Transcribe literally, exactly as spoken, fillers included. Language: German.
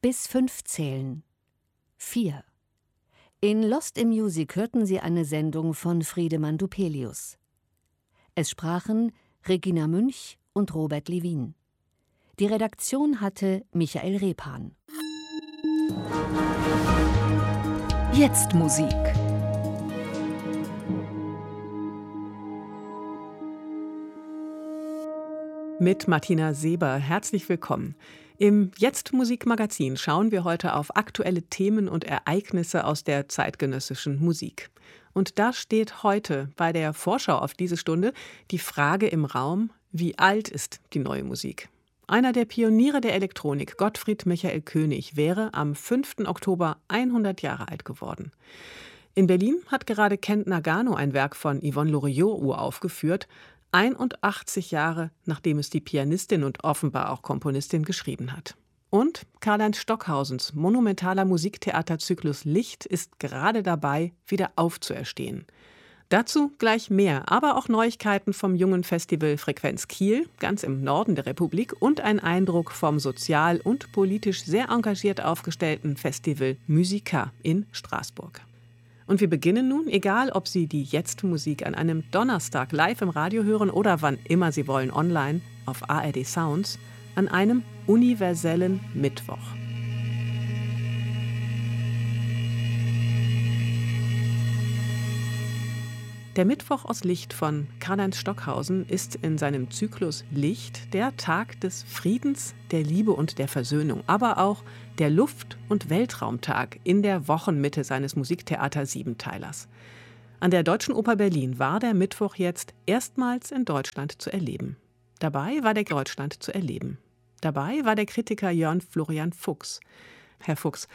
Bis fünf zählen. vier. In Lost in Music hörten Sie eine Sendung von Friedemann Dupelius. Es sprachen Regina Münch und Robert Levin. Die Redaktion hatte Michael Repan. Jetzt Musik. Mit Martina Seber. Herzlich willkommen. Im Jetzt-Musik-Magazin schauen wir heute auf aktuelle Themen und Ereignisse aus der zeitgenössischen Musik. Und da steht heute bei der Vorschau auf diese Stunde die Frage im Raum: Wie alt ist die neue Musik? Einer der Pioniere der Elektronik, Gottfried Michael König, wäre am fünften Oktober hundert Jahre alt geworden. In Berlin hat gerade Kent Nagano ein Werk von Yvonne Loriot uraufgeführt, einundachtzig Jahre nachdem es die Pianistin und offenbar auch Komponistin geschrieben hat. Und Karl-Heinz Stockhausens monumentaler Musiktheaterzyklus Licht ist gerade dabei, wieder aufzuerstehen. Dazu gleich mehr, aber auch Neuigkeiten vom jungen Festival Frequenz Kiel, ganz im Norden der Republik, und ein Eindruck vom sozial und politisch sehr engagiert aufgestellten Festival Musica in Straßburg. Und wir beginnen nun, egal ob Sie die Jetzt-Musik an einem Donnerstag live im Radio hören oder wann immer Sie wollen online auf A R D Sounds, an einem universellen Mittwoch. Der Mittwoch aus Licht von Karl-Heinz Stockhausen ist in seinem Zyklus Licht der Tag des Friedens, der Liebe und der Versöhnung, aber auch der Luft- und Weltraumtag in der Wochenmitte seines Musiktheater-Siebenteilers. An der Deutschen Oper Berlin war der Mittwoch jetzt erstmals in Deutschland zu erleben. Dabei war der Deutschland zu erleben. Dabei war der Kritiker Jörn Florian Fuchs. Herr Fuchs,